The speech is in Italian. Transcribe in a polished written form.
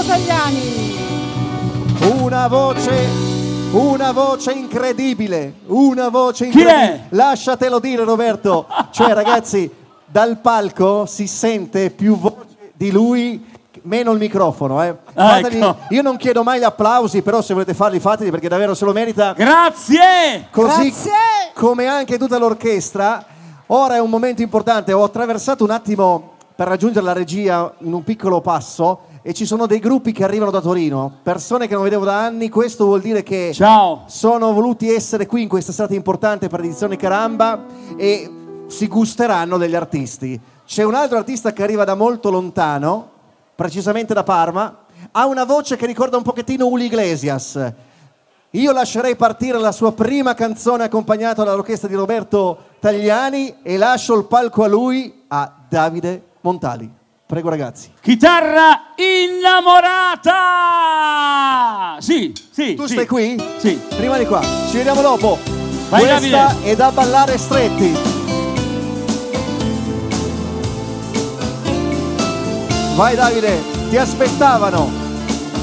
Tagliani. Una voce incredibile, Chi è? Lasciatelo dire, Roberto. Cioè, ragazzi, dal palco si sente più voce di lui, meno il microfono, Ecco. Io non chiedo mai gli applausi, però se volete farli fateli perché davvero se lo merita. Grazie! Così Grazie. come anche tutta l'orchestra. Ora è un momento importante. Ho attraversato un attimo per raggiungere la regia in un piccolo passo e ci sono dei gruppi che arrivano da Torino, persone che non vedevo da anni. Questo vuol dire che sono voluti essere qui in questa serata importante per l'edizione Caramba e si gusteranno degli artisti. C'è un altro artista che arriva da molto lontano, precisamente da Parma, ha una voce che ricorda un pochettino Julio Iglesias. Io lascerei partire la sua prima canzone accompagnata dall'orchestra di Roberto Tagliani e lascio il palco a lui, a Davide Montali. Prego ragazzi. Chitarra innamorata! Sì. Tu stai qui? Sì. Rimani qua, ci vediamo dopo. Vai, Questa Davide. è da ballare stretti. Vai Davide, ti aspettavano.